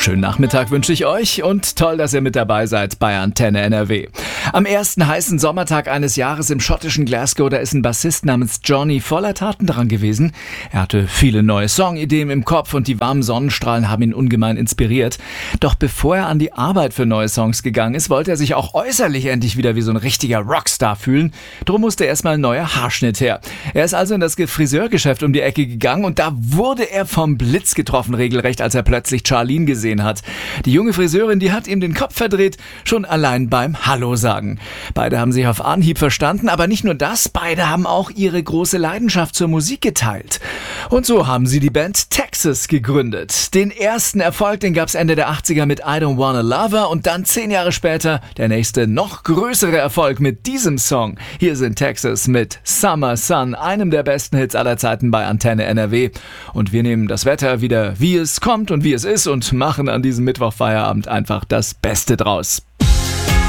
Schönen Nachmittag wünsche ich euch und toll, dass ihr mit dabei seid bei Antenne NRW. Am ersten heißen Sommertag eines Jahres im schottischen Glasgow, da ist ein Bassist namens Johnny voller Taten dran gewesen. Er hatte viele neue Songideen im Kopf und die warmen Sonnenstrahlen haben ihn ungemein inspiriert. Doch bevor er an die Arbeit für neue Songs gegangen ist, wollte er sich auch äußerlich endlich wieder wie so ein richtiger Rockstar fühlen. Drum musste erstmal ein neuer Haarschnitt her. Er ist also in das Friseurgeschäft um die Ecke gegangen und da wurde er vom Blitz getroffen, regelrecht, als er plötzlich Charlene gesehen hat. Die junge Friseurin, die hat ihm den Kopf verdreht, schon allein beim Hallo sagen. Beide haben sich auf Anhieb verstanden, aber nicht nur das, beide haben auch ihre große Leidenschaft zur Musik geteilt. Und so haben sie die Band Texas gegründet. Den ersten Erfolg, den gab's Ende der 80er mit I Don't Wanna Love Her und dann 10 Jahre später der nächste, noch größere Erfolg mit diesem Song. Hier sind Texas mit Summer Sun, einem der besten Hits aller Zeiten bei Antenne NRW. Und wir nehmen das Wetter wieder, wie es kommt und wie es ist und machen an diesem Mittwochfeierabend einfach das Beste draus.